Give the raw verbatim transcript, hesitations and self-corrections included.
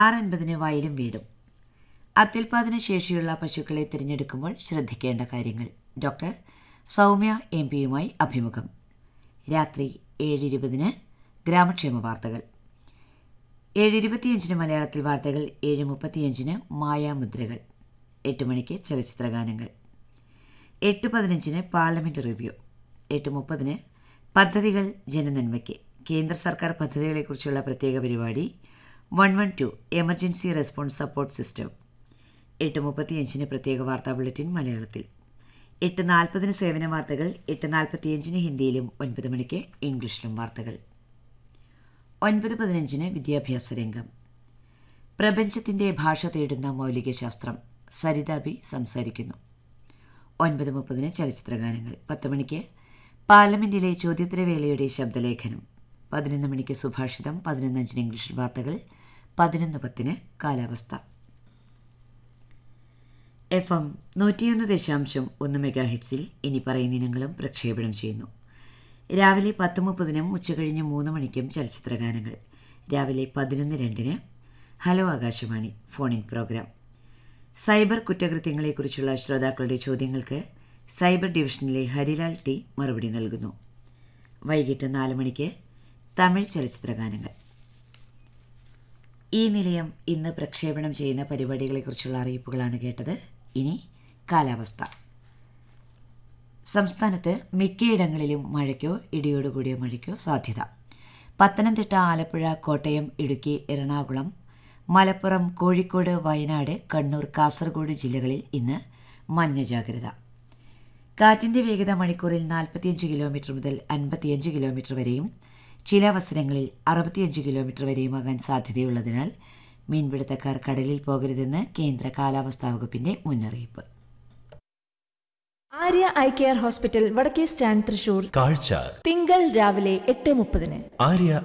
ആറ് അൻപതിന് വയലും വീടും. അത്യുൽപാദന ശേഷിയുള്ള പശുക്കളെ തിരഞ്ഞെടുക്കുമ്പോൾ ശ്രദ്ധിക്കേണ്ട കാര്യങ്ങൾ. ഡോക്ടർ സൗമ്യ എം പിയുമായി അഭിമുഖം. രാത്രി ഏഴ് ഇരുപതിന് ഗ്രാമക്ഷേമ വാർത്തകൾ. ഏഴ് ഇരുപത്തിയഞ്ചിന് മലയാളത്തിൽ വാർത്തകൾ. ഏഴ് മുപ്പത്തിയഞ്ചിന് മായാമുദ്രകൾ. എട്ട് മണിക്ക് ചലച്ചിത്രഗാനങ്ങൾ. എട്ട് പതിനഞ്ചിന് പാർലമെൻറ്റ് റിവ്യൂ. എട്ട് മുപ്പതിന് പദ്ധതികൾ ജനനന്മയ്ക്ക്. കേന്ദ്ര സർക്കാർ പദ്ധതികളെക്കുറിച്ചുള്ള പ്രത്യേക പരിപാടി one one two emergency response support system. എട്ട് മുപ്പത്തിയഞ്ചിന് പ്രത്യേക വാർത്താ ബുള്ളറ്റിൻ മലയാളത്തിൽ. എട്ട് നാൽപ്പതിന് സേവന വാർത്തകൾ. എട്ട് നാൽപ്പത്തിയഞ്ചിന് ഹിന്ദിയിലും ഒൻപത് മണിക്ക് ഇംഗ്ലീഷിലും വാർത്തകൾ. ഒൻപത് പതിനഞ്ചിന് വിദ്യാഭ്യാസ രംഗം. പ്രപഞ്ചത്തിൻ്റെ ഭാഷ തേടുന്ന മൗലിക ശാസ്ത്രം. സരിത ബി സംസാരിക്കുന്നു. ഒൻപത് മുപ്പതിന് ചലച്ചിത്രഗാനങ്ങൾ. പത്ത് മണിക്ക് പാർലമെൻറ്റിലെ ചോദ്യോത്തരവേളയുടെ ശബ്ദലേഖനം. പതിനൊന്ന് മണിക്ക് സുഭാഷിതം. പതിനൊന്നഞ്ചിന് ഇംഗ്ലീഷ് വാർത്തകൾ. പതിനൊന്ന് പത്തിന് കാലാവസ്ഥ. എഫ് എം നൂറ്റിയൊന്ന് ദശാംശം ഒന്ന് മെഗാ ഹെഡ്സിൽ ഇനി പറയുന്ന ഇനങ്ങളും പ്രക്ഷേപണം ചെയ്യുന്നു. രാവിലെ പത്ത് മുപ്പതിനും ഉച്ചകഴിഞ്ഞ് മൂന്ന് മണിക്കും ചലച്ചിത്രഗാനങ്ങൾ. രാവിലെ പതിനൊന്ന് രണ്ടിന് hello Akashvani phone in programme. Cyber കുറ്റകൃത്യങ്ങളെക്കുറിച്ചുള്ള ശ്രോതാക്കളുടെ ചോദ്യങ്ങൾക്ക് സൈബർ ഡിവിഷനിലെ ഹരിലാൽ ടി മറുപടി നൽകുന്നു. വൈകിട്ട് നാല് മണിക്ക് തമിഴ് ചലച്ചിത്രഗാനങ്ങൾ. ഈ നിലയം ഇന്ന് പ്രക്ഷേപണം ചെയ്യുന്ന പരിപാടികളെക്കുറിച്ചുള്ള അറിയിപ്പുകളാണ് കേട്ടത്. ഇനി കാലാവസ്ഥ. സംസ്ഥാനത്ത് മിക്കയിടങ്ങളിലും മഴയ്ക്കോ ഇടിയോടുകൂടിയ മഴയ്ക്കോ സാധ്യത. പത്തനംതിട്ട, ആലപ്പുഴ, കോട്ടയം, ഇടുക്കി, എറണാകുളം, മലപ്പുറം, കോഴിക്കോട്, വയനാട്, കണ്ണൂർ, കാസർഗോഡ് ജില്ലകളിൽ ഇന്ന് മഞ്ഞ ജാഗ്രത. കാറ്റിൻ്റെ വേഗത മണിക്കൂറിൽ നാൽപ്പത്തിയഞ്ച് കിലോമീറ്റർ മുതൽ അൻപത്തിയഞ്ച് കിലോമീറ്റർ വരെയും ചില അവസരങ്ങളിൽ അറുപത്തിയഞ്ച് കിലോമീറ്റർ വരെയുമാകാൻ സാധ്യതയുള്ളതിനാൽ മീൻപിടുത്തക്കാർ കടലിൽ പോകരുതെന്ന് കേന്ദ്ര കാലാവസ്ഥാ വകുപ്പിന്റെ മുന്നറിയിപ്പ്. ആര്യ ഐ കെയർ ഹോസ്പിറ്റൽ, വടക്കേ സ്റ്റാൻഡ്, തൃശൂർ. കാഴ്ച. തിങ്കൾ രാവിലെ എട്ട് മുപ്പതിന്. ആര്യ